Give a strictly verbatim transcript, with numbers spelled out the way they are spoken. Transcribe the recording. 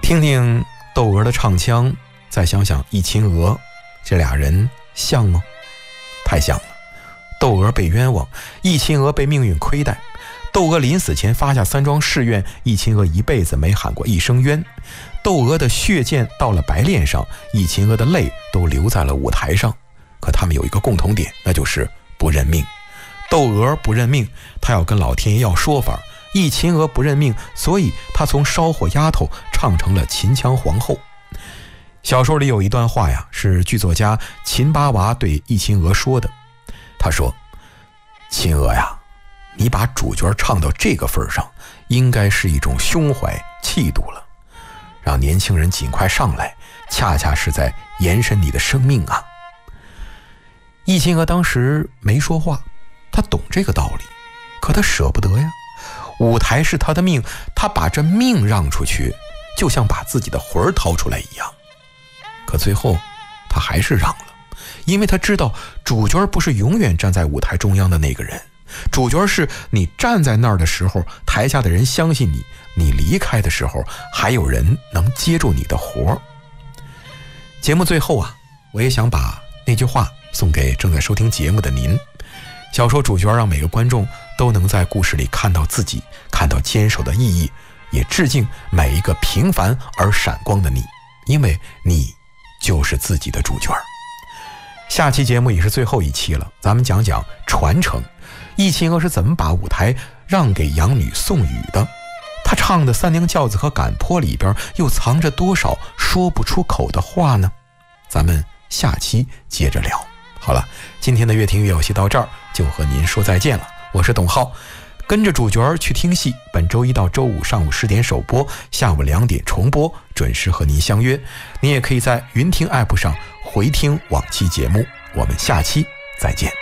听听窦娥的唱腔，再想想易秦娥，这俩人像吗？太像了。窦娥被冤枉，易秦娥被命运亏待。窦娥临死前发下三桩誓愿，易秦娥一辈子没喊过一声冤。窦娥的血溅到了白练上，易秦娥的泪都流在了舞台上。可他们有一个共同点，那就是不认命。窦娥不认命，她要跟老天爷要说法；易秦娥不认命，所以她从烧火丫头唱成了秦腔皇后。小说里有一段话呀，是剧作家秦八娃对易秦娥说的。他说：秦娥呀，你把主角唱到这个份上，应该是一种胸怀气度了，让年轻人尽快上来，恰恰是在延伸你的生命啊。易秦娥当时没说话，她懂这个道理，可她舍不得呀。舞台是她的命，她把这命让出去，就像把自己的魂儿掏出来一样。可最后她还是让了，因为她知道主角不是永远站在舞台中央的那个人，主角是你站在那儿的时候，台下的人相信你，你离开的时候，还有人能接住你的活。节目最后啊，我也想把那句话送给正在收听节目的您。小说主角让每个观众都能在故事里看到自己，看到坚守的意义，也致敬每一个平凡而闪光的你，因为你就是自己的主角。下期节目也是最后一期了，咱们讲讲传承。易秦娥是怎么把舞台让给养女宋雨的？她唱的三娘教子和赶坡里边又藏着多少说不出口的话呢？咱们下期接着聊。好了，今天的乐听乐有戏到这儿就和您说再见了。我是董浩，跟着主角去听戏，本周一到周五上午十点首播，下午两点重播，准时和您相约。您也可以在云听 app 上回听往期节目。我们下期再见。